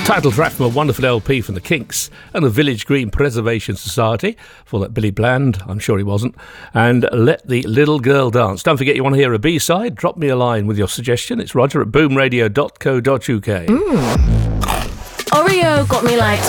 Title track from a wonderful LP from the Kinks and the Village Green Preservation Society. For that, Billy Bland, I'm sure he wasn't. And Let the Little Girl Dance. Don't forget, you want to hear a B-side? Drop me a line with your suggestion. It's Roger at boomradio.co.uk. Oreo got me like